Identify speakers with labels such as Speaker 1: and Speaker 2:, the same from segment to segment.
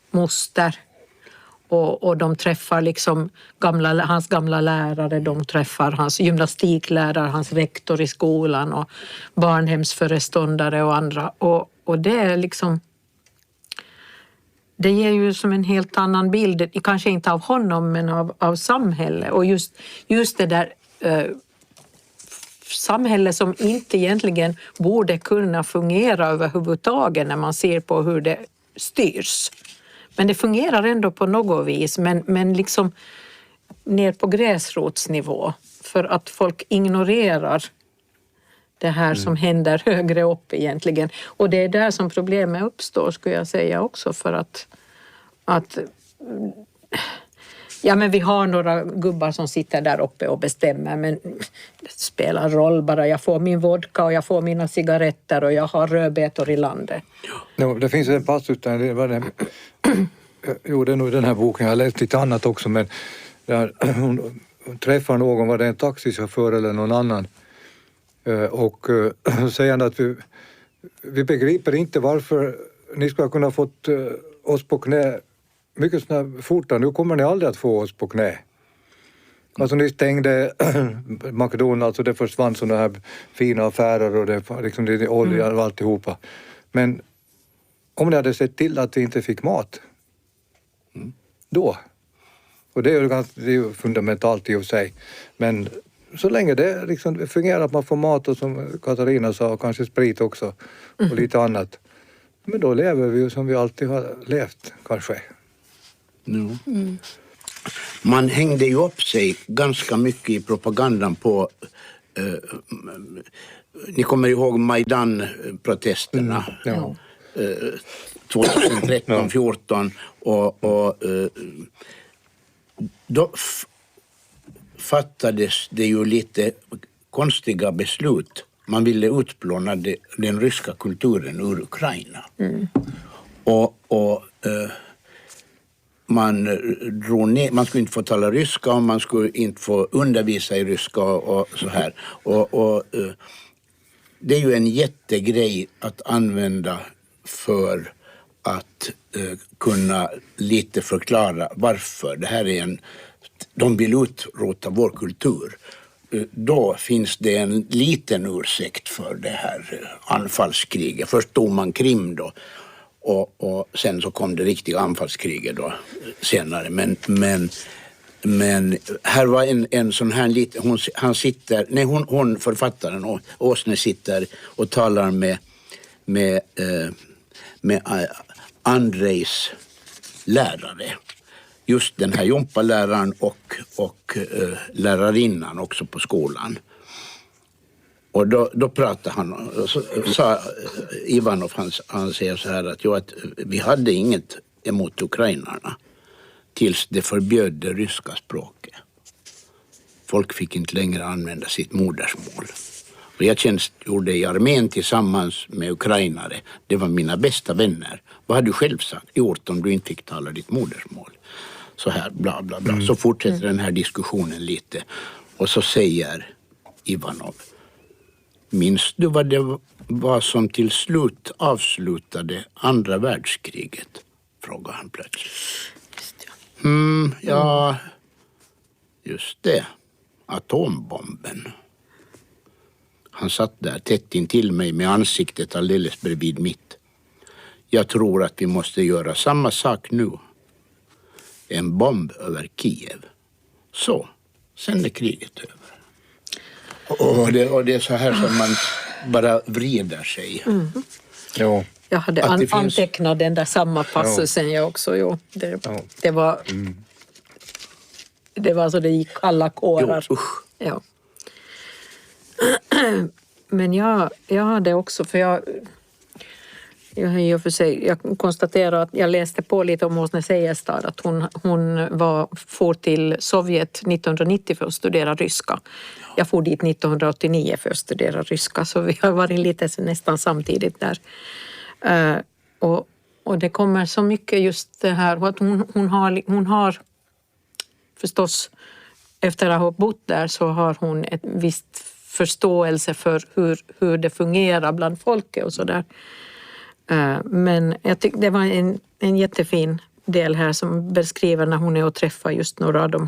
Speaker 1: moster. Och de träffar liksom hans gamla lärare, de träffar hans gymnastiklärare, hans rektor i skolan och barnhemsföreståndare och andra. Och det är liksom, det ger ju som en helt annan bild, kanske inte av honom men av samhället. Och just det där samhälle som inte egentligen borde kunna fungera överhuvudtaget när man ser på hur det styrs. Men det fungerar ändå på något vis, men liksom ner på gräsrotsnivå. För att folk ignorerar det här som händer högre upp egentligen. Och det är där som problemet uppstår, skulle jag säga också. För att ja, men vi har några gubbar som sitter där uppe och bestämmer, men det spelar roll bara. Jag får min vodka och jag får mina cigaretter och jag har rödbetor i landet.
Speaker 2: Ja, det finns en passus där, det var det. Jo, det är nog den här boken. Jag har läst lite annat också, men där hon träffar någon, var det en taxichaufför eller någon annan, och säger att vi begriper inte varför ni ska kunna fått oss på knä mycket fortare. Nu kommer ni aldrig att få oss på knä. Alltså ni stängde McDonalds och det försvann sådana här fina affärer och det liksom det olja och alltihopa. Men om ni hade sett till att vi inte fick mat då. Och det är ju fundamentalt i och för sig. Men så länge det liksom fungerar att man får mat och som Katarina sa, kanske sprit också och lite annat. Men då lever vi ju som vi alltid har levt kanske.
Speaker 3: Man hängde ju upp sig ganska mycket i propagandan på ni kommer ihåg Majdan-protesterna 2013-14 och då fattades det ju lite konstiga beslut. Man ville utplåna den ryska kulturen ur Ukraina. Man drog ner, man skulle inte få tala ryska och man skulle inte få undervisa i ryska och så här. Och det är ju en jättegrej att använda för att kunna lite förklara varför det här är de vill utrota vår kultur. Då finns det en liten ursäkt för det här anfallskriget. Först tog man Krim då. Och sen så kom det riktiga anfallskriget då senare. Men här var en sån här liten, hon författaren och Åsne sitter och talar med Andrejs lärare. Just den här gympaläraren och lärarinnan också på skolan. Och då pratade han och sa Ivanov, han säger så här att vi hade inget emot ukrainarna tills det förbjöd det ryska språket. Folk fick inte längre använda sitt modersmål. Och jag tjänstgjorde i armén tillsammans med ukrainare. Det var mina bästa vänner. Vad hade du själv gjort om du inte fick tala ditt modersmål? Så här, bla bla bla. Så fortsätter den här diskussionen lite. Och så säger Ivanov: minns du vad det var som till slut avslutade andra världskriget? Frågar han plötsligt. Ja, just det. Atombomben. Han satt där tätt intill mig med ansiktet alldeles bredvid mitt. Jag tror att vi måste göra samma sak nu. En bomb över Kiev. Så, sen är kriget över. Och det är så här som man bara vrider sig.
Speaker 2: Ja.
Speaker 1: Jag hade antecknat den där samma passusen jag också. Jo. Det var det var så det gick alla kårar. Ja. Men jag hade också, för jag konstaterar att jag läste på lite om Åsne Seierstad, att hon for till Sovjet 1990 för att studera ryska. Jag for dit 1989 för att studera ryska, så vi har varit lite nästan samtidigt där. Och det kommer så mycket just det här att hon har förstås, efter att ha bott där så har hon ett visst förståelse för hur det fungerar bland folket och sådär. Men jag tyckte det var en jättefin del här som beskriver när hon är och träffar just några av de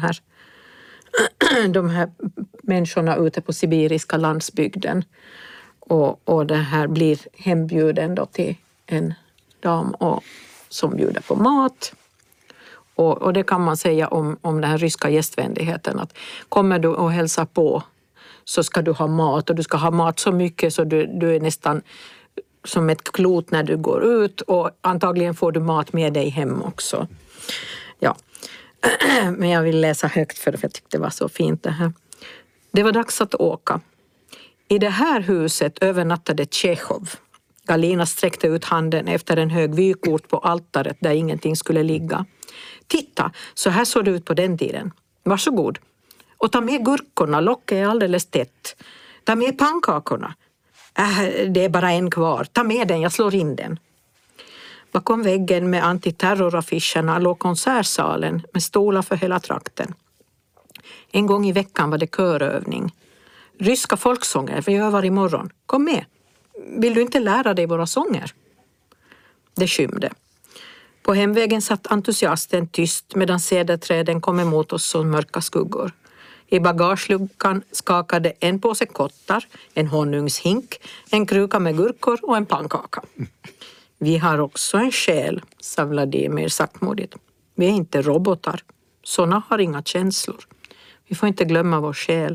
Speaker 1: här människorna ute på sibiriska landsbygden. Och det här blir hembjuden då till en dam som bjuder på mat. Och det kan man säga om den här ryska gästvänligheten, att kommer du och hälsar på så ska du ha mat, och du ska ha mat så mycket så du är nästan som ett klot när du går ut, och antagligen får du mat med dig hem också. Ja. Men jag vill läsa högt för jag tyckte det var så fint det här. Det var dags att åka. I det här huset övernattade Tjechov. Galina sträckte ut handen efter en hög vykort på altaret där ingenting skulle ligga. Titta, så här såg det ut på den tiden. Varsågod. Och ta med gurkorna, locket är alldeles tätt. Ta med pannkakorna. Det är bara en kvar. Ta med den, jag slår in den. Bakom väggen med antiterroraffischerna låg konsertsalen med stolar för hela trakten. En gång i veckan var det körövning. Ryska folksånger, vi övar imorgon. Kom med. Vill du inte lära dig våra sånger? Det skymde. På hemvägen satt entusiasten tyst medan cederträden kom emot oss som mörka skuggor. I bagageluckan skakade en påse kottar, en honungshink, en kruka med gurkor och en pannkaka. Vi har också en själ, sa Vladimir saktmodigt. Vi är inte robotar. Såna har inga känslor. Vi får inte glömma vår själ.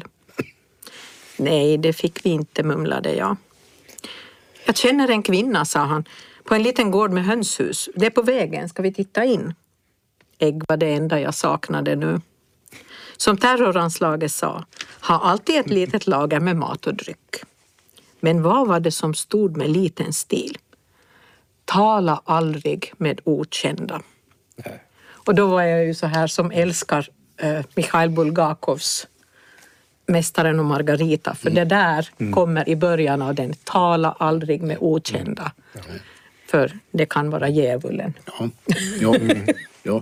Speaker 1: Nej, det fick vi inte, mumlade jag. Jag känner en kvinna, sa han, på en liten gård med hönshus. Det är på vägen, ska vi titta in? Ägg var det enda jag saknade nu. Som terroranslaget sa, ha alltid ett litet lager med mat och dryck. Men vad var det som stod med liten stil? Tala aldrig med okända. Nej. Och då var jag ju så här som älskar Mikhail Bulgakovs Mästaren och Margarita. För det där kommer i början av den. Tala aldrig med okända. För det kan vara djävulen.
Speaker 3: Ja.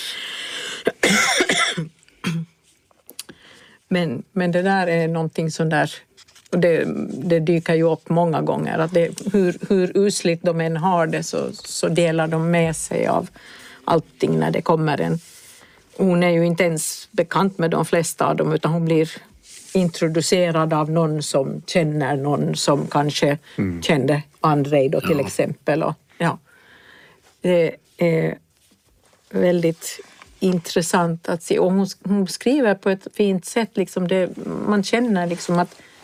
Speaker 1: Men det där är någonting sån där, och det dyker ju upp många gånger, att hur usligt de än har det så delar de med sig av allting när det kommer en. Hon är ju inte ens bekant med de flesta av dem, utan hon blir introducerad av någon som känner någon som kanske kände Andrei då till exempel. Och, det är väldigt intressant att se, och hon skriver på ett fint sätt liksom det, man känner liksom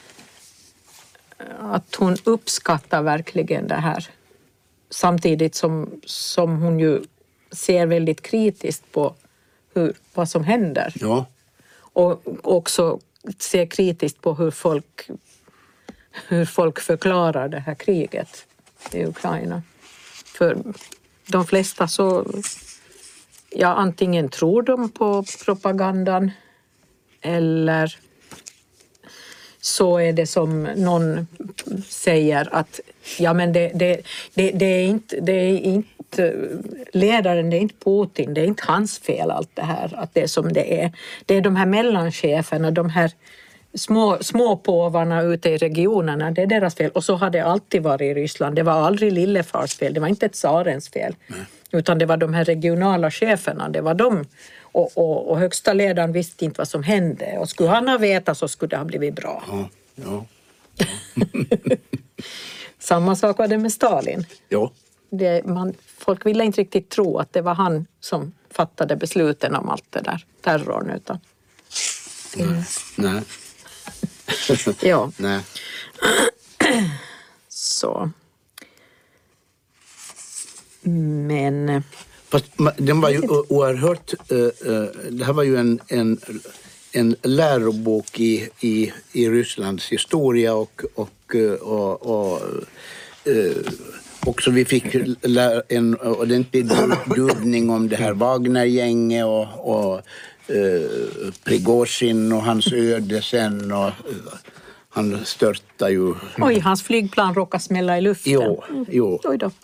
Speaker 1: att hon uppskattar verkligen det här, samtidigt som hon ju ser väldigt kritiskt på vad som händer. Ja. Och också ser kritiskt på hur folk förklarar det här kriget i Ukraina. För de flesta så antingen tror de på propagandan eller så är det som någon säger att men det är inte ledaren, det är inte Putin, det är inte hans fel allt det här, att det är som det är. Det är de här mellancheferna, de här små påvarna ute i regionerna, det är deras fel. Och så har det alltid varit i Ryssland. Det var aldrig Lillefars fel, det var inte tsarens fel. Utan det var de här regionala cheferna, det var de. Och högsta ledaren visste inte vad som hände. Och skulle han ha vetat så skulle det ha blivit bra. Ja. Samma sak var det med Stalin. Ja. Folk ville inte riktigt tro att det var han som fattade besluten om allt det där terrorn. Utan.
Speaker 3: Nej.
Speaker 1: Ja.
Speaker 3: Nej.
Speaker 1: Så. Men...
Speaker 3: Fast den var ju oerhört... det här var ju en lärobok i Rysslands historia och också vi fick en ordentlig dubbning om det här Wagner-gänget och Prigozhin och hans öde sen, och han störtade ju.
Speaker 1: Oj, hans flygplan råkade smälla i luften.
Speaker 3: Jo.
Speaker 1: Oj då.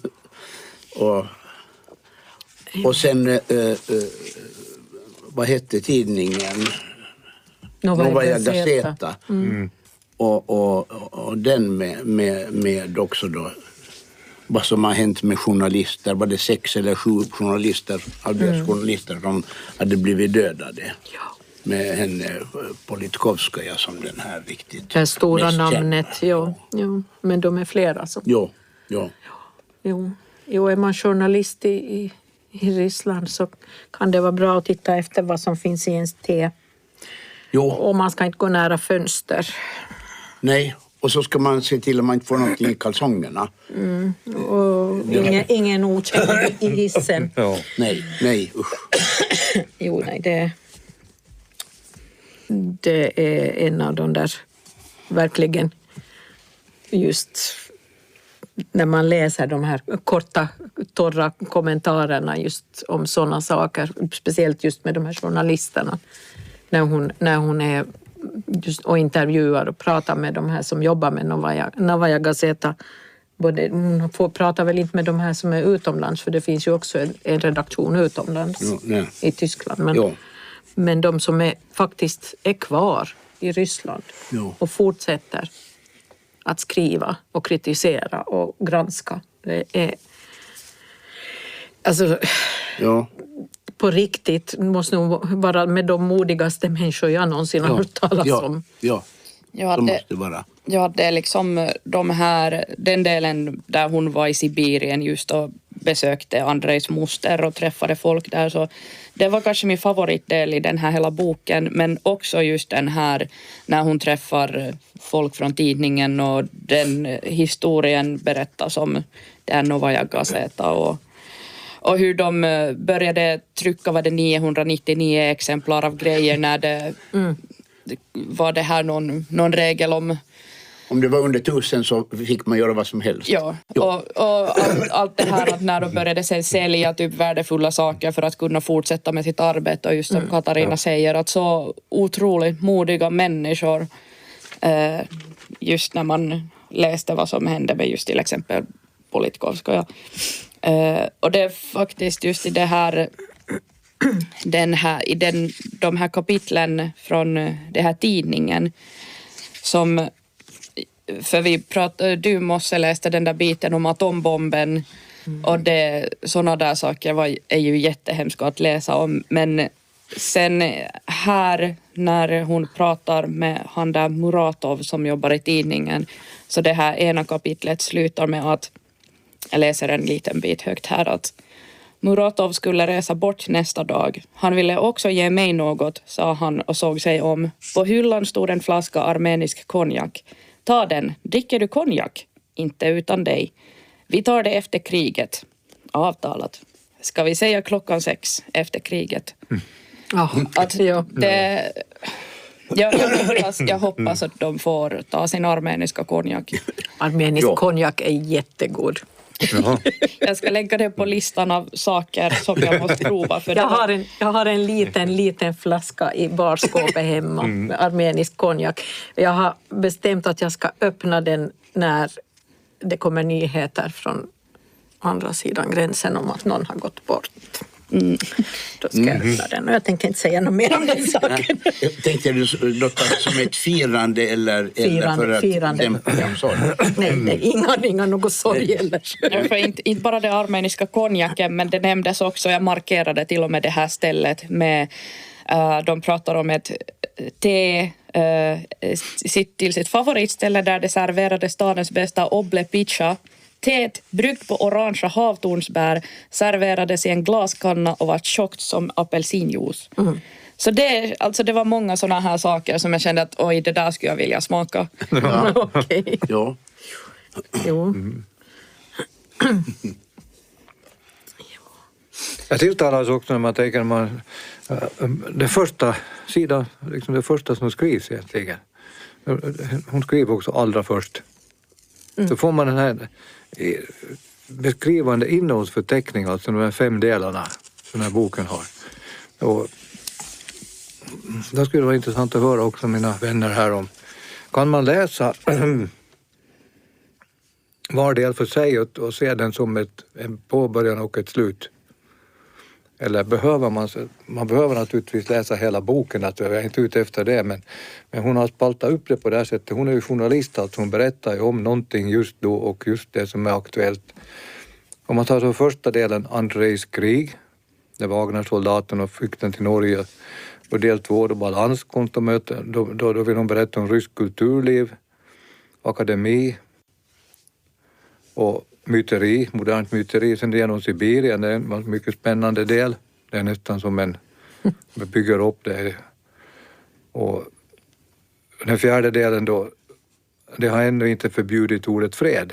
Speaker 3: Och sen vad hette tidningen? Novaya Gazeta. Och den med också då vad som har hänt med journalister. Var det 6 eller 7 journalister, journalister som hade blivit dödade.
Speaker 1: Ja.
Speaker 3: Med henne Politkovskaja som den här riktigt
Speaker 1: Det stora
Speaker 3: mest
Speaker 1: namnet,
Speaker 3: kända.
Speaker 1: ja. Men de är flera. Så.
Speaker 3: Jo.
Speaker 1: Jo, är man journalist i Ryssland så kan det vara bra att titta efter vad som finns i ens te.
Speaker 3: Jo.
Speaker 1: Och man ska inte gå nära fönster.
Speaker 3: Nej, och så ska man se till att man inte får någonting i kalsongerna.
Speaker 1: Och ingen okänd i hissen.
Speaker 2: Ja.
Speaker 3: Nej, usch.
Speaker 1: Jo, nej, det är en av de där verkligen just när man läser de här korta, torra kommentarerna just om sådana saker, speciellt just med de här journalisterna. När hon är just och intervjuar och pratar med de här som jobbar med Novaja Gazeta. Hon får prata väl inte med de här som är utomlands, för det finns ju också en redaktion utomlands i Tyskland. Men de som faktiskt är kvar i Ryssland och fortsätter att skriva och kritisera och granska. Det är alltså på riktigt måste nog vara med de modigaste människor jag någonsin har hört talas om.
Speaker 3: Ja, det måste vara.
Speaker 4: Ja, det är liksom den delen där hon var i Sibirien just och besökte Andrejs moster och träffade folk där, så det var kanske min favoritdel i den här hela boken, men också just den här när hon träffar folk från tidningen och den historien berättas om den Novaja Gazeta och hur de började trycka 999 exemplar av grejer när det var det här någon regel om
Speaker 3: det var under 1000 så fick man göra vad som helst.
Speaker 4: Ja. Och allt det här att när de började sen sälja typ värdefulla saker för att kunna fortsätta med sitt arbete, och just som Katarina säger, att så otroligt modiga människor just när man läste vad som hände med just till exempel Politkovskaja. Och det är faktiskt just i det här de här kapitlen från den här tidningen som, för du måste läste den där biten om atombomben och sådana där saker är ju jättehemska att läsa om, men sen här när hon pratar med han där Muratov som jobbar i tidningen, så det här ena kapitlet slutar med att jag läser en liten bit högt här, att Muratov skulle resa bort nästa dag. Han ville också ge mig något, sa han och såg sig om. På hyllan stod en flaska armenisk konjak. Ta den, dricker du konjak? Inte utan dig. Vi tar det efter kriget. Avtalat. Ska vi säga 6:00 efter kriget? Jag hoppas att de får ta sin armeniska konjak.
Speaker 1: Armenisk konjak är jättegod.
Speaker 4: Jag ska lägga det på listan av saker som jag måste prova. För
Speaker 1: jag har en liten flaska i barskåpet hemma med armenisk konjak. Jag har bestämt att jag ska öppna den när det kommer nyheter från andra sidan gränsen om att någon har gått bort. Då ska jag öppna den, och jag tänkte inte säga något mer om den saken.
Speaker 3: Tänkte du som ett firande eller för att
Speaker 1: firande. Nej, inga något sorg eller.
Speaker 4: För inte bara det armeniska konjaken, men det nämndes också, jag markerade till och med det här stället med de pratar om ett te till sitt favoritställe där det serverade stadens bästa oble pitcha. Teet, bryggt på orangea havtornsbär, serverades i en glaskanna och var tjockt som apelsinjuice. Så det var många sådana här saker som jag kände att oj, det där skulle jag vilja smaka.
Speaker 1: Okej.
Speaker 3: Ja.
Speaker 1: Jo.
Speaker 2: Jag tilltalas också när man tänker det första sidan, liksom det första som skrivs egentligen. Hon skriver också allra först. Så får man den här beskrivande innehållsförteckning, alltså de här 5 delarna som den här boken har. Och då skulle det vara intressant att höra också mina vänner här om. Kan man läsa var del för sig och se den som en påbörjan och ett slut? Eller behöver man behöver naturligtvis läsa hela boken, att jag är inte ute efter det, men hon har spaltat upp det på det här sättet. Hon är ju journalist, alltså hon berättar ju om någonting just då och just det som är aktuellt. Om man tar så första delen, Andrejs krig, det var Wagnersoldaten och flykten till Norge, och del 2, då balanskonst och möten, då vill hon berätta om rysk kulturliv, akademi och myteri, modernt myteri. Sen genom Sibirien, det är en mycket spännande del. Det är nästan som en bygger upp det. Och den fjärde delen då, det har ännu inte förbjudit ordet fred.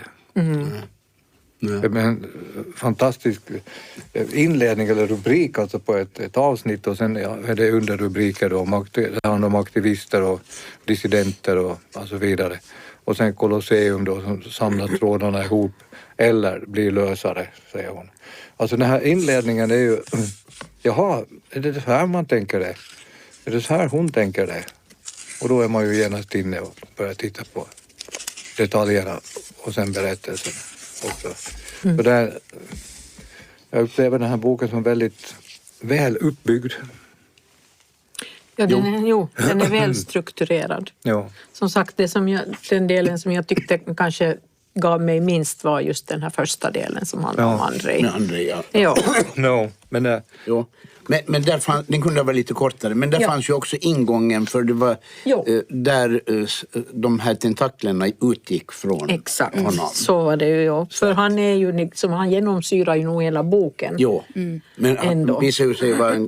Speaker 2: Men fantastisk inledning eller rubrik alltså på ett avsnitt, och sen är det underrubriker då, det handlar om aktivister och dissidenter och så vidare. Och sen Colosseum då som samlar trådarna ihop eller blir lösare, säger hon. Alltså den här inledningen är ju, jaha, är det så här man tänker det? Är det så här hon tänker det? Och då är man ju genast inne och börjar titta på detaljerna och sen berättelsen också. Så där, jag upplever den här boken som väldigt väl uppbyggd.
Speaker 1: Ja, den är väl strukturerad.
Speaker 2: Ja.
Speaker 1: Som sagt, den delen som jag tyckte kanske gav mig minst var just den här första delen som handlar om Andrej.
Speaker 3: Med Andrej,
Speaker 1: Ja.
Speaker 2: No, men
Speaker 3: Jo. Men där den kunde vara lite kortare, men där fanns ju också ingången, för det var där de här tentaklerna utgick från
Speaker 1: Exakt,
Speaker 3: honom.
Speaker 1: så var det ju. Ja. För han är ju liksom, han genomsyrar ju nog hela boken.
Speaker 3: Jo, men han
Speaker 1: Ändå.
Speaker 3: visade ju sig vara en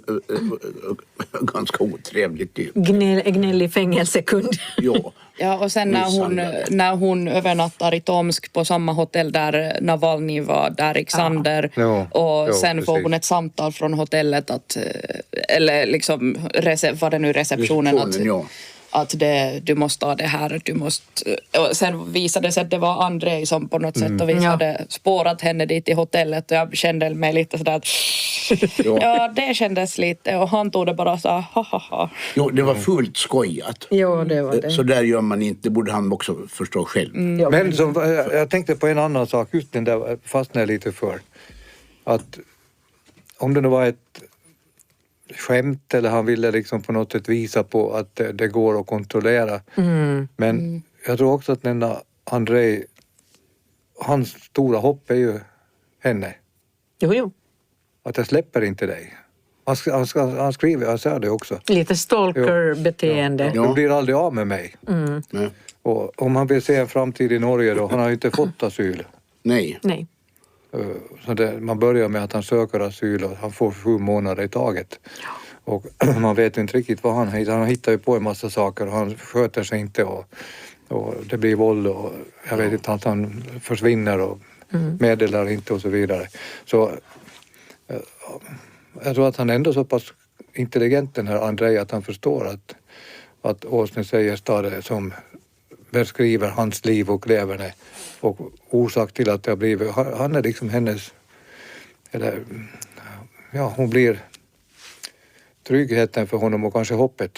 Speaker 3: ganska otrevlig typ.
Speaker 1: Gnällig fängelsekund.
Speaker 3: Jo.
Speaker 4: Ja, och sen när hon övernattar i Tomsk på samma hotell där Navalny var, där Alexander, och sen får hon ett samtal från hotellet att, eller liksom, var det nu receptionen att du måste ha det här, du måste, och sen visade det sig att det var Andrej som på något sätt och vi hade spårat henne dit till hotellet, och jag kände mig lite sådär att ja, det kändes lite, och han tog det bara så ha.
Speaker 3: Jo, det var fullt skojat.
Speaker 1: Ja, det var det.
Speaker 3: Så där gör man inte, det borde han också förstå själv.
Speaker 2: Men jag tänkte på en annan sak, just den där fastnade jag lite för. Att om det nu var ett skämt eller han ville liksom på något sätt visa på att det går att kontrollera. Men jag tror också att denna Andrej, hans stora hopp är ju henne.
Speaker 1: Jo.
Speaker 2: Att jag släpper inte dig. Han skriver, jag säger det också.
Speaker 1: Lite stalker-beteende.
Speaker 2: Du blir aldrig av med mig. Och om han vill se en framtid i Norge då, han har ju inte fått asyl.
Speaker 3: Nej.
Speaker 2: Så man börjar med att han söker asyl och han får 7 månader i taget. Och man vet inte riktigt vad han hittar. Han hittar ju på en massa saker och han sköter sig inte och det blir våld och jag vet inte, att han försvinner och meddelar inte och så vidare. Så jag tror att han är ändå så pass intelligent, den här Andrej, att han förstår att Åsne Seierstad som beskriver hans liv och leverne och orsak till att det har blivit, han är liksom hennes, eller ja, hon blir tryggheten för honom och kanske hoppet.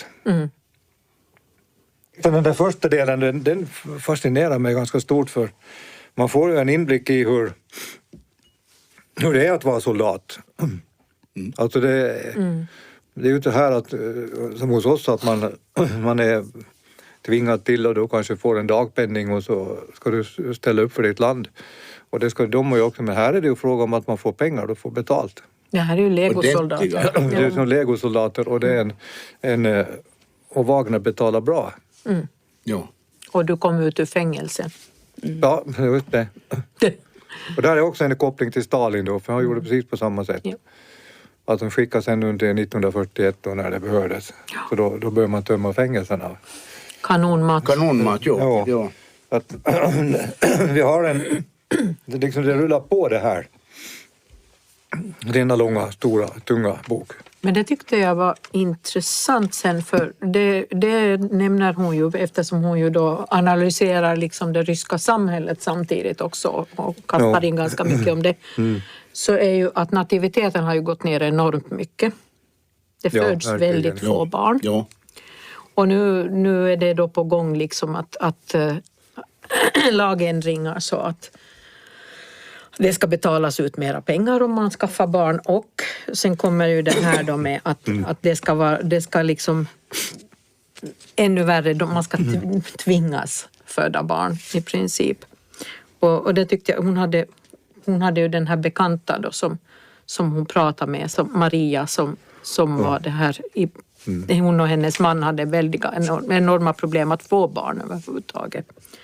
Speaker 2: Den där första delen, den fascinerar mig ganska stort, för man får ju en inblick i hur det är att vara soldat. Alltså det är ju inte här att, som hos oss, att man är tvingad till och då kanske får en dagpenning och så ska du ställa upp för ditt land. Och det ska de ju också, men här är det ju fråga om att man får pengar och får betalt.
Speaker 1: Det här är ju legosoldater.
Speaker 2: Det är som legosoldater och det är och Wagner betalar bra.
Speaker 3: Ja.
Speaker 1: Och du kom ut ur fängelsen.
Speaker 2: Ja, just det. Och där är också en koppling till Stalin då, för han gjorde precis på samma sätt. Att de skickade sen under 1941 då när det behövdes. Så då började man tömma fängelserna.
Speaker 1: Kanonmat,
Speaker 2: ja. Att, vi har det rullar på det här. Denna långa, stora, tunga bok.
Speaker 1: Men det tyckte jag var intressant sen, för det nämner hon ju eftersom hon ju då analyserar liksom det ryska samhället samtidigt också och kastar in ganska mycket om det. Så är ju att nativiteten har ju gått ner enormt mycket. Det föds väldigt få barn.
Speaker 3: Ja.
Speaker 1: Och nu är det då på gång liksom att lagändringar så att det ska betalas ut mera pengar om man skaffar barn, och sen kommer ju det här då med att det ska liksom ännu värre, man ska tvingas föda barn i princip. Och det tyckte jag, hon hade ju den här bekanta då som hon pratade med, som Maria som var det här hon och hennes man hade enorma problem att få barn överhuvudtaget.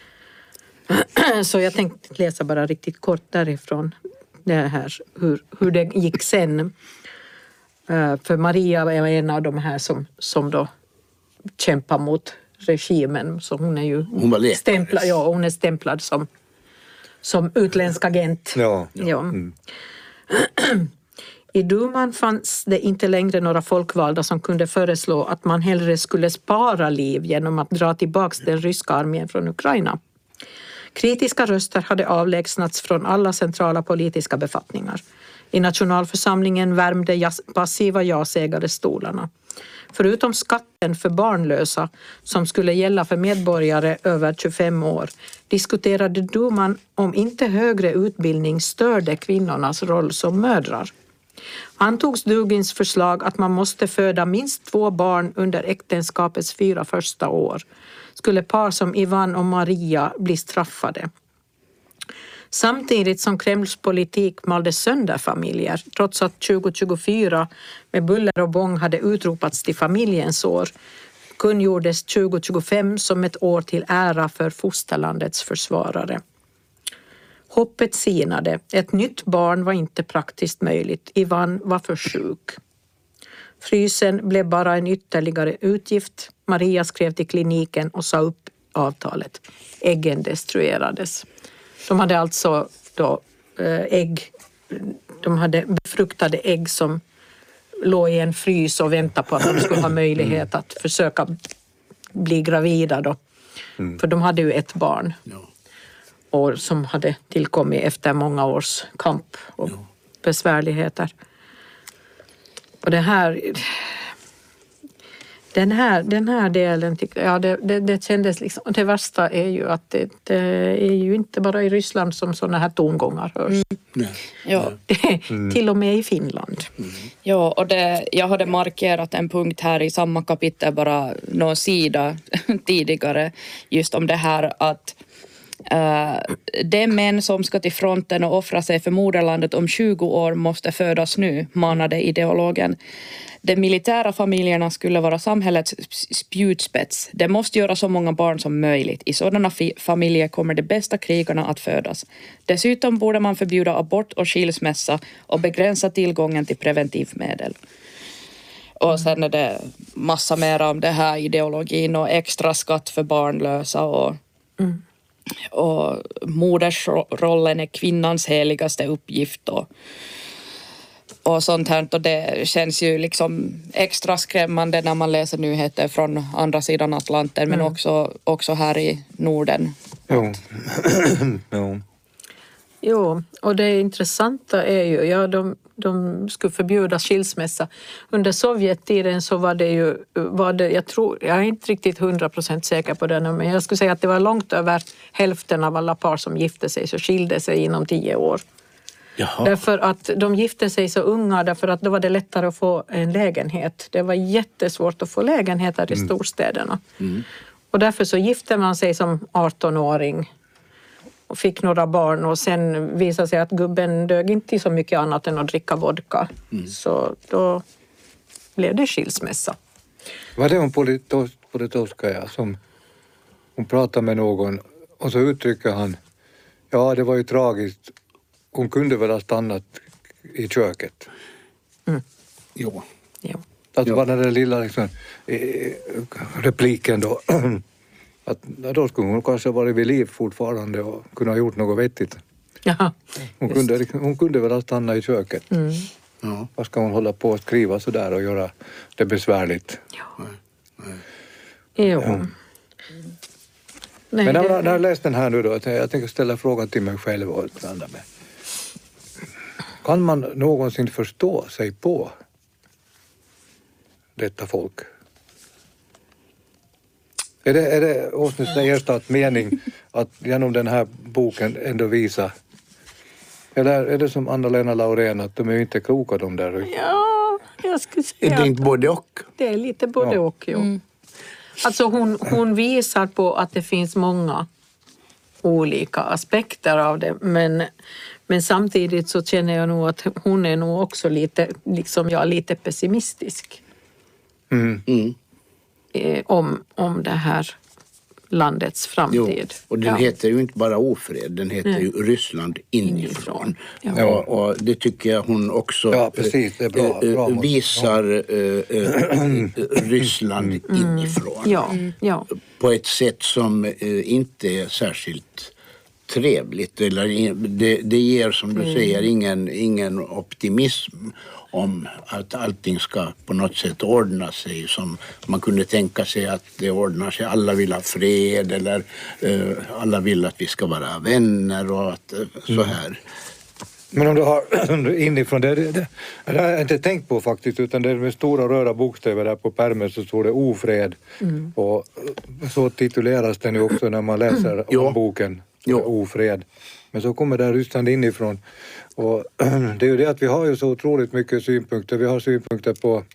Speaker 1: Så jag tänkte läsa bara riktigt kort därifrån det här, hur det gick sen. För Maria var en av de här som då kämpar mot regimen, så hon är ju stämplad, hon är stämplad som utländsk agent.
Speaker 2: Ja.
Speaker 1: I duman fanns det inte längre några folkvalda som kunde föreslå att man hellre skulle spara liv genom att dra tillbaka den ryska armén från Ukraina. Kritiska röster hade avlägsnats från alla centrala politiska befattningar. I nationalförsamlingen värmde passiva ja-sägare stolarna. Förutom skatten för barnlösa som skulle gälla för medborgare över 25 år diskuterade duman om inte högre utbildning störde kvinnornas roll som mödrar. Antogs Dugins förslag att man måste föda minst 2 barn under äktenskapets 4 första år. Skulle par som Ivan och Maria bli straffade. Samtidigt som Kremls politik malde sönder familjer, trots att 2024 med buller och bång hade utropats till familjens år, kungjordes 2025 som ett år till ära för fosterlandets försvarare. Hoppet sinade. Ett nytt barn var inte praktiskt möjligt. Ivan var för sjuk. Frysen blev bara en ytterligare utgift. Maria skrev till kliniken och sa upp avtalet. Äggen destruerades. De hade alltså då de hade befruktade ägg som låg i en frys och väntade på att de skulle ha möjlighet att försöka bli gravida då. För de hade ju ett barn. Och som hade tillkommit efter många års kamp och besvärligheter. Och den här delen tyckte jag, det kändes liksom, det värsta är ju att det är ju inte bara i Ryssland som sådana här tongångar hörs.
Speaker 4: Ja.
Speaker 1: Till och med i Finland.
Speaker 4: Ja, och jag hade markerat en punkt här i samma kapitel, bara någon sida tidigare, just om det här att de män som ska till fronten och offra sig för moderlandet om 20 år måste födas nu, manade ideologen. De militära familjerna skulle vara samhällets spjutspets. Det måste göra så många barn som möjligt. I sådana familjer kommer de bästa krigarna att födas. Dessutom borde man förbjuda abort och skilsmässa och begränsa tillgången till preventivmedel. Och sen är det massa mer om det här ideologin och extra skatt för barnlösa och modersrollen är kvinnans heligaste uppgift och sånt här. Och det känns ju liksom extra skrämmande när man läser nyheter från andra sidan Atlanten, men också här i Norden.
Speaker 1: Jo, och det intressanta är ju, de skulle förbjuda skilsmässa. Under Sovjettiden så var det jag är inte riktigt 100% säker på det nu, men jag skulle säga att det var långt över hälften av alla par som gifte sig så skilde sig inom 10 år. Jaha. Därför att de gifte sig så unga, därför att då var det lättare att få en lägenhet. Det var jättesvårt att få lägenheter i storstäderna. Och därför så gifte man sig som 18-åring och fick några barn, och sen visade sig att gubben dög inte så mycket annat än att dricka vodka. Så då blev det skilsmässa.
Speaker 2: Var det om Politkovskaja som hon pratar med någon och så uttrycker han, ja det var ju tragiskt, hon kunde väl ha stannat i köket.
Speaker 3: Jo.
Speaker 2: Att det var den där lilla liksom, repliken då. Att då skulle hon kanske varit vid liv fortfarande och kunna ha gjort något vettigt.
Speaker 1: Ja,
Speaker 2: hon kunde väl ha stannat i köket. Ja. Vad ska hon hålla på att skriva så där och göra det besvärligt?
Speaker 1: Ja. Jo. Nej,
Speaker 2: men när jag läste den här nu då, jag tänker ställa frågan till mig själv och andra med. Kan man någonsin förstå sig på detta folk? Är det åtminstone Erstats mening att genom den här boken ändå visa Eller är det som Anna-Lena Laurén att de är inte kloka de där?
Speaker 1: Ja, jag skulle säga
Speaker 3: Är det inte både och?
Speaker 1: det är lite både och. Jo. Alltså hon visar på att det finns många olika aspekter av det, men samtidigt så känner jag nog att hon är nog också lite, liksom jag, lite pessimistisk om det här landets framtid.
Speaker 3: Och den heter ju inte bara ofred, den heter ju Ryssland inifrån.
Speaker 1: Ja.
Speaker 3: Och det tycker jag hon också
Speaker 2: precis, det är bra
Speaker 3: visar Ryssland inifrån.
Speaker 1: Ja.
Speaker 3: På ett sätt som inte är särskilt trevligt. Eller det ger, som du säger, ingen optimism om att allting ska på något sätt ordna sig som man kunde tänka sig att det ordnar sig. Alla vill ha fred eller alla vill att vi ska vara vänner och att, så här.
Speaker 2: Men om du har inifrån, det har jag inte tänkt på faktiskt, utan det är med stora röda bokstäver där på pärmen så står det ofred. Och så tituleras den ju också när man läser om boken. Ofred. Men så kommer det Ryssland inifrån. Och det är ju det att vi har ju så otroligt mycket synpunkter. Vi har synpunkter på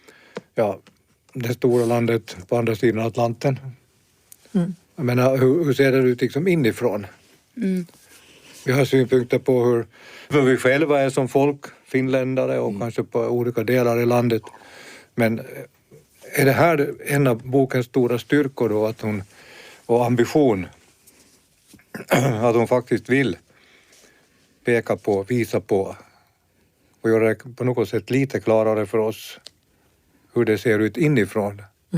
Speaker 2: det stora landet på andra sidan Atlanten. Jag menar, hur ser det ut liksom inifrån? Vi har synpunkter på hur vi själva är som folk, finländare och kanske på olika delar i landet. Men är det här en av bokens stora styrkor då, att hon, och ambition, att hon faktiskt vill peka på, visa på och göra det på något sätt lite klarare för oss hur det ser ut inifrån.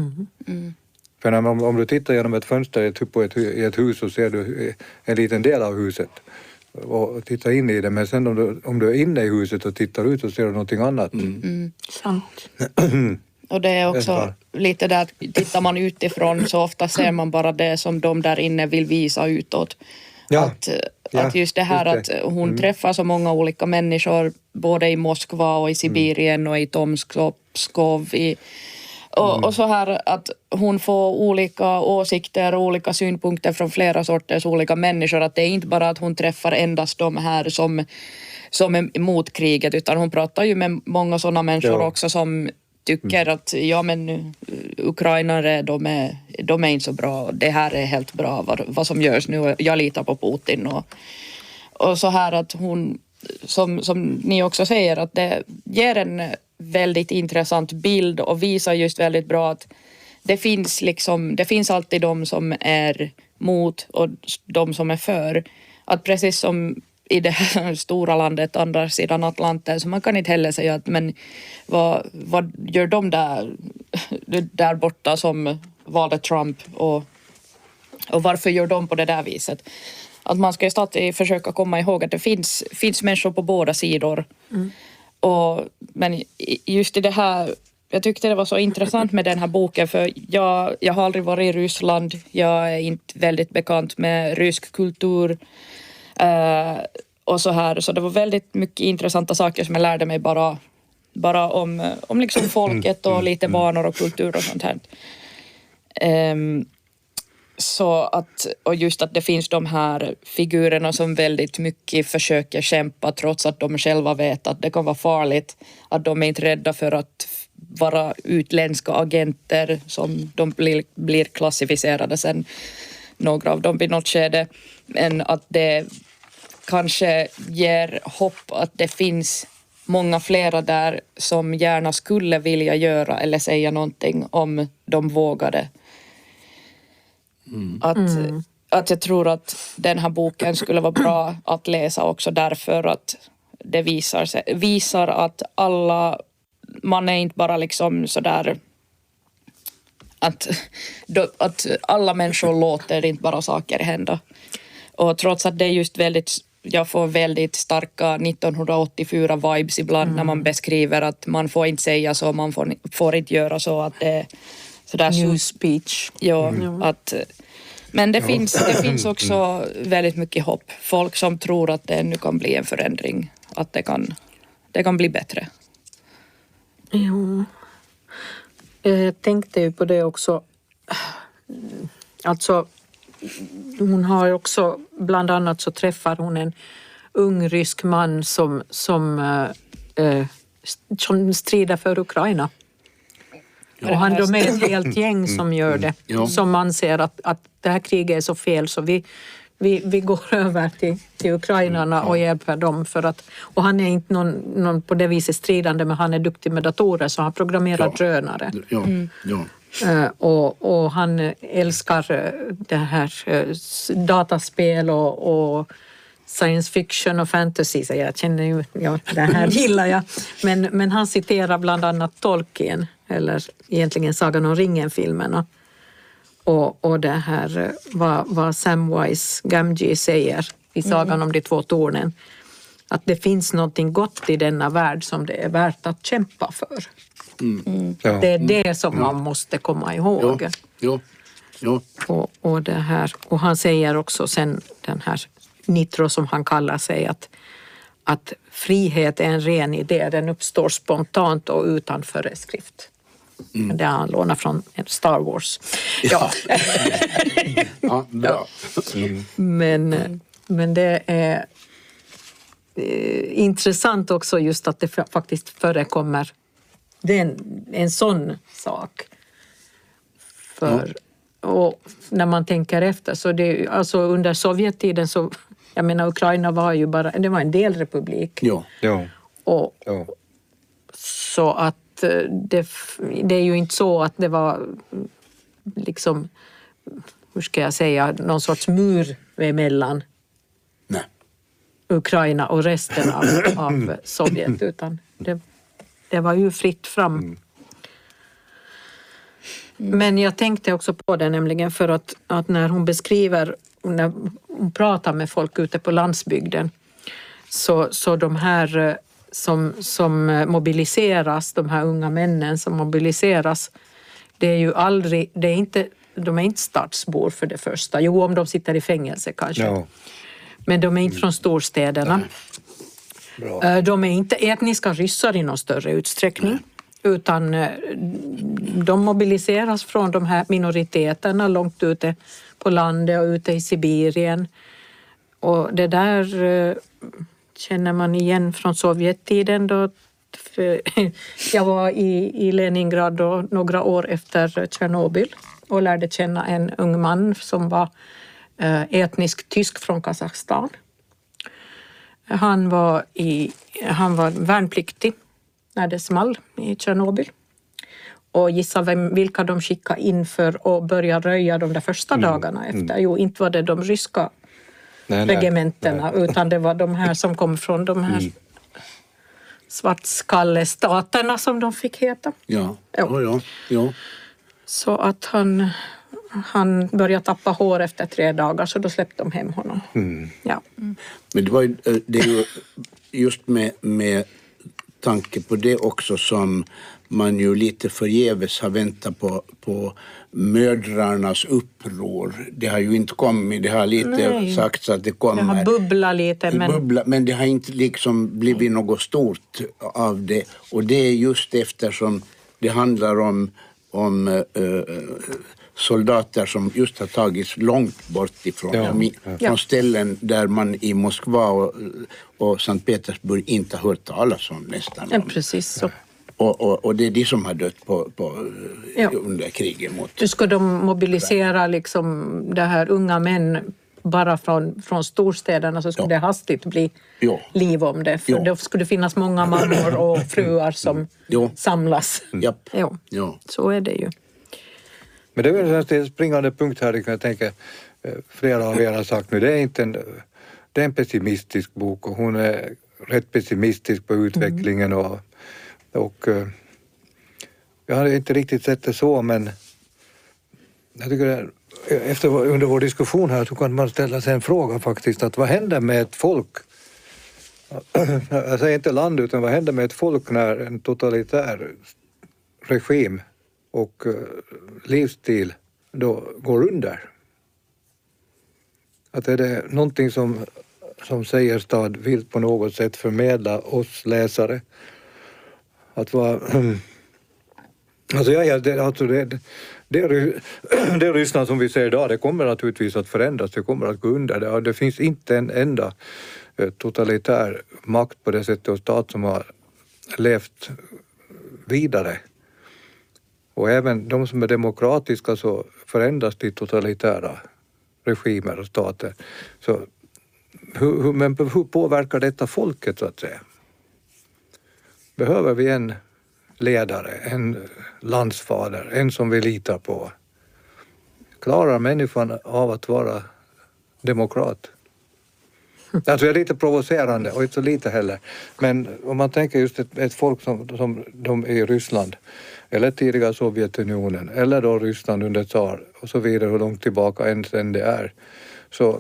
Speaker 2: För om du tittar genom ett fönster i ett hus så ser du en liten del av huset och tittar in i det, men sen om du är inne i huset och tittar ut så ser du någonting annat.
Speaker 1: Sant.
Speaker 4: Och det är också lite där, tittar man utifrån så ofta ser man bara det som de där inne vill visa utåt. Att just det här att hon träffar så många olika människor både i Moskva och i Sibirien och i Tomsk och Pskov och så här att hon får olika åsikter och olika synpunkter från flera sorters olika människor, att det är inte bara att hon träffar endast de här som är emot kriget, utan hon pratar ju med många sådana människor också som tycker att ukrainare de är inte så bra, det här är helt bra vad som görs nu, jag litar på Putin och så här att hon som ni också säger att det ger en väldigt intressant bild och visar just väldigt bra att det finns alltid de som är mot och de som är för, att precis som i det här stora landet andra sidan Atlanten, så man kan inte heller säga att men vad gör de där borta som valde Trump och varför gör de på det där viset? Att man ska ju alltid försöka komma ihåg att det finns människor på båda sidor. Men just i det här, jag tyckte det var så intressant med den här boken, för jag har aldrig varit i Ryssland, jag är inte väldigt bekant med rysk kultur och så här, så det var väldigt mycket intressanta saker som jag lärde mig bara om liksom folket och lite vanor och kultur och sånt här. Så att, och just att det finns de här figurerna som väldigt mycket försöker kämpa trots att de själva vet att det kan vara farligt, att de är inte rädda för att vara utländska agenter som de blir klassificerade sen, några av dem vid något skede, men att det kanske ger hopp att det finns många flera där som gärna skulle vilja göra eller säga någonting om de vågade. Att jag tror att den här boken skulle vara bra att läsa också därför att det visar att man är inte bara liksom sådär att alla människor låter inte bara saker hända. Och trots att det är just jag får väldigt starka 1984-vibes ibland när man beskriver att man får inte säga så, man får inte göra så, att det är sådär
Speaker 1: New speech.
Speaker 4: Ja, men det finns också väldigt mycket hopp. Folk som tror att det nu kan bli en förändring, att det kan bli bättre.
Speaker 1: Jo. Jag tänkte ju på det också. Alltså, hon har också, bland annat så träffar hon en ung rysk man som strider för Ukraina. Och han är med ett helt gäng som gör det. Som anser att det här kriget är så fel så vi går över till ukrainarna och hjälper dem. Och han är inte någon på det viset stridande, men han är duktig med datorer så han programmerar drönare. Och han älskar det här dataspel och science fiction och fantasy. Så jag känner ju, det här gillar jag. Men han citerar bland annat Tolkien, eller egentligen Sagan om ringen-filmerna. Och det här vad Samwise Gamgee säger i Sagan om de två tornen. Att det finns någonting gott i denna värld som det är värt att kämpa för. Det är det som man måste komma ihåg. Och det här. Och han säger också sen den här Nitro som han kallar sig att frihet är en ren idé. Den uppstår spontant och utan föreskrift. Det har han lånat från Star Wars. Ja.
Speaker 3: Bra.
Speaker 1: Men det är intressant också just att det faktiskt förekommer en sån sak. Och när man tänker efter så det alltså under Sovjettiden så jag menar Ukraina var ju bara det var en delrepublik. Så att det är ju inte så att det var liksom hur ska jag säga någon sorts mur emellan Ukraina och resten av Sovjet utan det var ju fritt fram. Men jag tänkte också på det nämligen för att när hon beskriver, när hon pratar med folk ute på landsbygden så de här som mobiliseras, de här unga männen som mobiliseras, det är ju aldrig, de är inte stadsbor för det första. Jo, om de sitter i fängelse kanske. Ja. Men de är inte från storstäderna. Bra. De är inte etniska ryssar i någon större utsträckning. Utan de mobiliseras från de här minoriteterna långt ute på landet och ute i Sibirien. Och det där känner man igen från Sovjettiden då. Jag var i Leningrad då, några år efter Tjernobyl och lärde känna en ung man som var etnisk tysk från Kazakstan. Han var värnpliktig när det small i Tjernobyl. Och gissa vilka de skickade in för att börja röja de där första dagarna efter. Jo, inte var det de ryska regementerna utan det var de här som kom från de här svartskallestaterna som de fick heta. Ja. Så att han började tappa hår efter 3 dagar så då släppte de hem honom. Ja.
Speaker 3: Men det är ju just med tanke på det också som man ju lite förgäves har väntat på mödrarnas uppror. Det har ju inte kommit, det har lite sagts att det kommer.
Speaker 1: Det har bubblat lite.
Speaker 3: Men det har inte liksom blivit något stort av det. Och det är just eftersom det handlar om soldater som just har tagits långt bort ifrån från ställen där man i Moskva och Sankt Petersburg inte har hört talas om nästan.
Speaker 1: Ja, precis så.
Speaker 3: Och det är de som har dött under kriget mot.
Speaker 1: Nu ska de mobilisera liksom det här unga män bara från storstäderna så skulle det hastigt bli liv om det. För då skulle det finnas många mammor och fruar som samlas. Så är det ju.
Speaker 2: Men det är väl en springande punkt här, jag tänker, flera av er har sagt nu, det är en pessimistisk bok och hon är rätt pessimistisk på utvecklingen och jag har inte riktigt sett det så, men jag tycker under vår diskussion här så kan man ställa sig en fråga faktiskt, att vad händer med ett folk, jag säger inte land utan vad händer med ett folk när en totalitär regim och livsstil då går under? Att är det någonting som Seierstad vill på något sätt förmedla oss läsare? Att vara... Det Ryssland som vi ser idag, det kommer naturligtvis att förändras, det kommer att gå under. Det finns inte en enda totalitär makt på det sättet och stat som har levt vidare. Och även de som är demokratiska så förändras till totalitära regimer och stater. Så hur påverkar detta folket så att säga? Behöver vi en ledare, en landsfader, en som vi litar på? Klarar människan av att vara demokrat? Alltså jag är lite provocerande och inte så lite heller. Men om man tänker just ett folk som de i Ryssland eller tidigare Sovjetunionen eller då Ryssland under tsar och så vidare, hur långt tillbaka än det är, så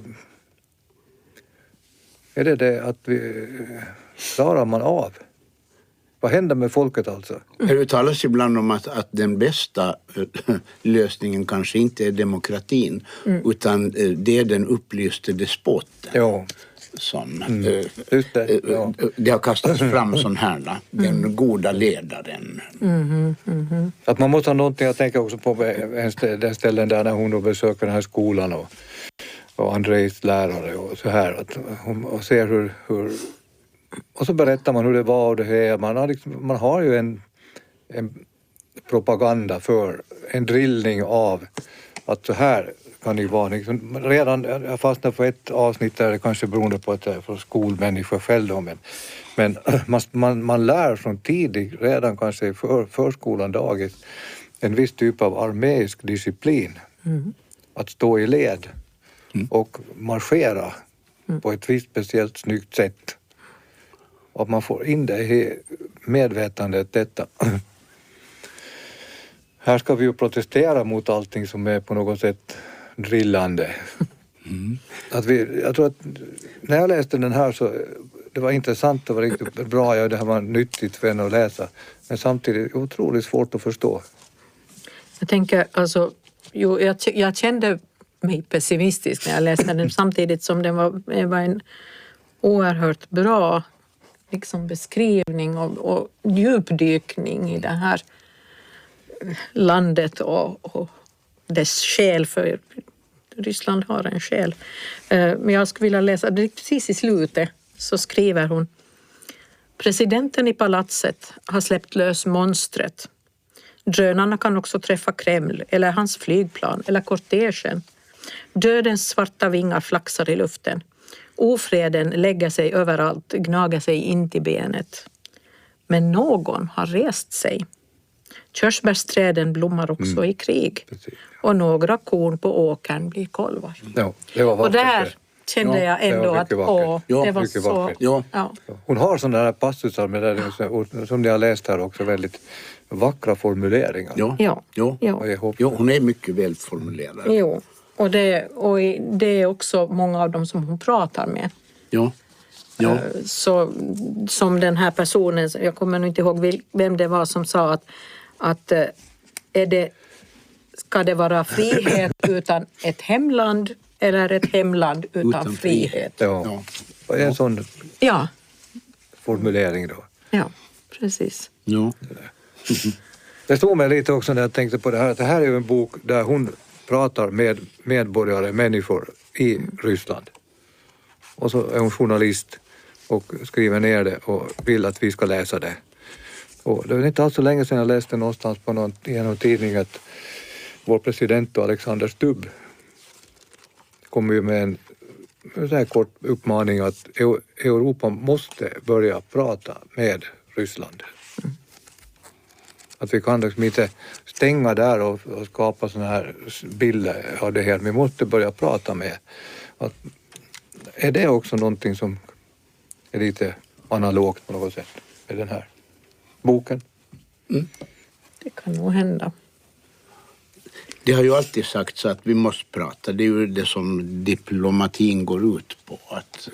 Speaker 2: är det att vi klarar man av. Vad händer med folket alltså?
Speaker 3: Det talas ibland om att den bästa lösningen kanske inte är demokratin utan det är den upplyste despoten.
Speaker 2: Ja.
Speaker 3: Som,
Speaker 2: Just det, ja.
Speaker 3: Det har kastats fram sån här, den goda ledaren.
Speaker 2: Att man måste ha någonting, jag tänker också på den ställen där när hon då besöker den här skolan och Andrejs lärare och så här. Och ser hur och så berättar man hur det var och det här. Man har ju en propaganda för en drillning av att så här kan det vara. Liksom, redan, jag fastnade på ett avsnitt där det kanske beroende på att det är för skolmänniskor själv då, men man lär från tidigt, redan kanske i förskolan dagis, en viss typ av armeisk disciplin. Att stå i led och marschera på ett visst speciellt snyggt sätt. Och att man får in det i medvetandet detta. Här ska vi ju protestera mot allting som är på något sätt drillande. Jag tror att när jag läste den här så det var intressant, det var riktigt bra, ja, det här var nyttigt för en att läsa. Men samtidigt otroligt svårt att förstå.
Speaker 1: Jag tänker alltså, jag kände mig pessimistisk när jag läste den samtidigt som den var en oerhört bra liksom beskrivning och djupdykning i det här landet och dess själ, för Ryssland har en själ. Men jag skulle vilja läsa, precis i slutet så skriver hon: presidenten i palatset har släppt lös monstret. Drönarna kan också träffa Kreml eller hans flygplan eller kortegen. Dödens svarta vingar flaxar i luften. Ofreden lägger sig överallt, gnager sig in till benet. Men någon har rest sig. Körsbärsträden blommar också i krig.
Speaker 2: Precis.
Speaker 1: Och några korn på åkern blir kolvar.
Speaker 2: Ja, det var
Speaker 1: Och där kände jag ändå att det var
Speaker 2: mycket
Speaker 1: så...
Speaker 2: vackert.
Speaker 3: Ja.
Speaker 1: Ja.
Speaker 2: Hon har sådana här passusar med där, som ni har läst här också, väldigt vackra formuleringar.
Speaker 3: Ja.
Speaker 2: Och jag hoppas.
Speaker 3: Hon är mycket välformulerad.
Speaker 1: Jo, och det är också många av dem som hon pratar med.
Speaker 3: Ja.
Speaker 1: Så, som den här personen, jag kommer nog inte ihåg vem det var som sa att ska det vara frihet utan ett hemland eller ett hemland utan frihet?
Speaker 2: Ja. Och en sån formulering då.
Speaker 1: Ja, precis.
Speaker 3: Ja.
Speaker 2: Det stod mig lite också när jag tänkte på det här, att det här är ju en bok där hon pratar med medborgare, människor i Ryssland. Och så är hon journalist och skriver ner det och vill att vi ska läsa det. Och det var inte alls så länge sedan jag läste någonstans i en tidning att vår president Alexander Stubb kom ju med en sån här kort uppmaning att Europa måste börja prata med Ryssland. Att vi kan liksom inte stänga där och skapa såna här bilder av det här. Vi måste börja prata med. Att, är det också någonting som är lite analogt på något sätt med den här boken?
Speaker 1: Det kan nog hända.
Speaker 3: Det har ju alltid sagts att vi måste prata. Det är ju det som diplomatin går ut på. Att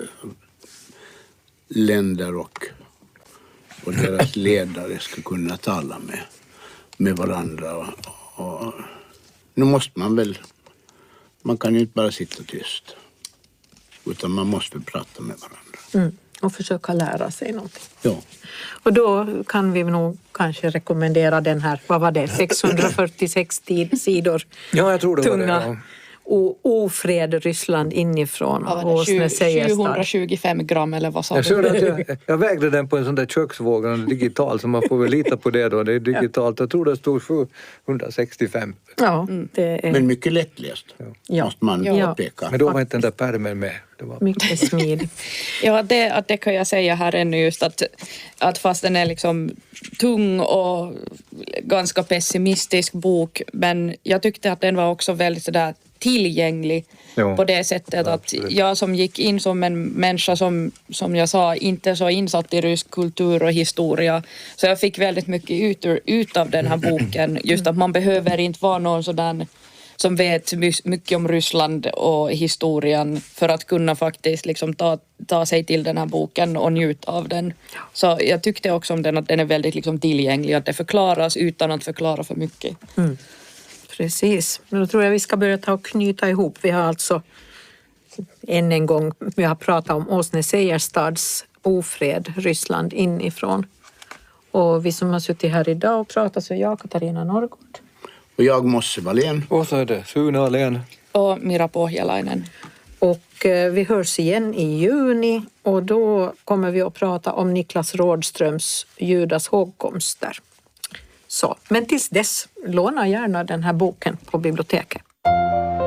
Speaker 3: länder och deras ledare ska kunna tala med varandra. Och nu måste man kan ju inte bara sitta tyst. Utan man måste prata med varandra.
Speaker 1: Och försöka lära sig någonting.
Speaker 3: Ja.
Speaker 1: Och då kan vi nog kanske rekommendera den här, vad var det, 646 sidor
Speaker 2: Ja, jag tror det
Speaker 1: tunga
Speaker 2: var det, ja.
Speaker 1: ofred Ryssland inifrån.
Speaker 4: Vad var
Speaker 1: Och
Speaker 4: det?
Speaker 1: Åsne Seierstad.
Speaker 4: 725 gram eller vad sa
Speaker 2: Jag,
Speaker 4: du?
Speaker 2: såg att jag vägde den på en sån där köksvåg, en digital, så man får väl lita på det då. Det är digitalt. Jag tror det stod 765.
Speaker 1: Ja, det är
Speaker 3: Men mycket lättläst,
Speaker 1: Ja.
Speaker 3: måste man
Speaker 1: Ja.
Speaker 3: påpeka.
Speaker 2: Men då var inte den där pärmen med. Det var...
Speaker 1: mycket smidigt.
Speaker 4: Ja, det kan jag säga här ännu just att fast den är liksom tung och ganska pessimistisk bok, men jag tyckte att den var också väldigt sådär tillgänglig
Speaker 2: Jo,
Speaker 4: på det sättet att
Speaker 2: absolut.
Speaker 4: jag som gick in som en människa som jag sa inte så insatt i rysk kultur och historia, så jag fick väldigt mycket ut av den här boken, just att man behöver inte vara någon sådan som vet mycket om Ryssland och historien för att kunna faktiskt liksom ta sig till den här boken och njuta av den. Så jag tyckte också om den att den är väldigt liksom tillgänglig, att det förklaras utan att förklara för mycket.
Speaker 1: Precis. Men då tror jag vi ska börja ta och knyta ihop. Vi har alltså än en gång vi har pratat om Åsne Seierstads Ofred, Ryssland inifrån. Och vi som har suttit här idag och pratat så är jag, Katarina Norrgård.
Speaker 3: Och jag Mosse Wallén.
Speaker 2: Och så är det Sune Ahlén.
Speaker 4: Och Mira Pohjalainen.
Speaker 1: Och vi hörs igen i juni och då kommer vi att prata om Niklas Rådströms Judas hågkomster. Så, men tills dess, låna gärna den här boken på biblioteket.